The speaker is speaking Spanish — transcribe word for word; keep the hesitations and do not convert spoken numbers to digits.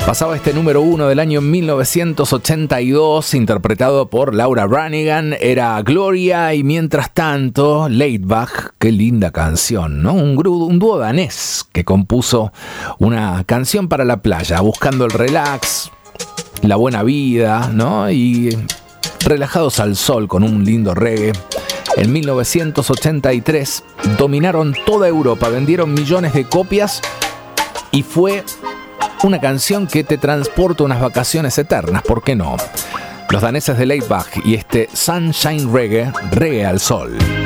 Pasaba este número uno del año mil novecientos ochenta y dos, interpretado por Laura Branigan, era Gloria, y mientras tanto, Laidback, qué linda canción, ¿no? Un, gru- un dúo danés que compuso una canción para la playa, buscando el relax, la buena vida, ¿no? Y relajados al sol con un lindo reggae. En mil novecientos ochenta y tres dominaron toda Europa, vendieron millones de copias y fue una canción que te transporta unas vacaciones eternas, ¿por qué no? Los daneses de Laidback y este Sunshine Reggae, reggae al sol.